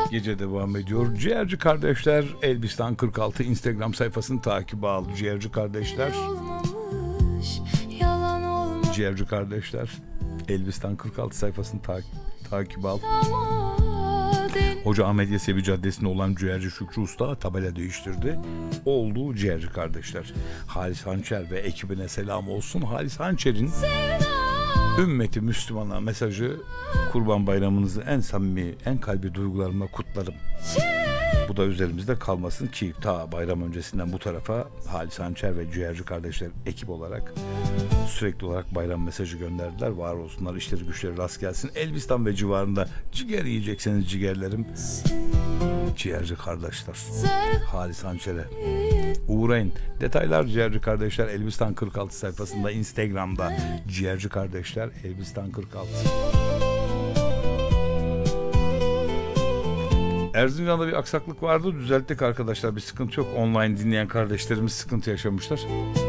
Gece devam ediyor. Ciğerci kardeşler Elbistan 46 Instagram sayfasını takibe al. Ciğerci kardeşler. Ciğerci kardeşler Elbistan 46 sayfasını takibe al. Hoca Ahmet Yesevi Caddesi'nde olan ciğerci Şükrü Usta tabela değiştirdi. Oldu ciğerci kardeşler. Halis Hançer ve ekibine selam olsun. Halis Hançer'in ümmeti Müslümana mesajı: Kurban Bayramınızı en samimi, en kalbi duygularımla kutlarım. Bu da üzerimizde kalmasın ki ta bayram öncesinden bu tarafa Halis Hançer ve ciğerci kardeşler ekip olarak sürekli olarak bayram mesajı gönderdiler. Var olsunlar, işleri güçleri rast gelsin. Elbistan ve civarında ciğer yiyecekseniz ciğerlerim, ciğerci kardeşler Halis Hançer'e uğrayın. Detaylar ciğerci kardeşler Elbistan 46 sayfasında, Instagram'da ciğerci kardeşler Elbistan 46. Erzincan'da bir aksaklık vardı, düzelttik arkadaşlar, bir sıkıntı yok. Online dinleyen kardeşlerimiz sıkıntı yaşamışlar.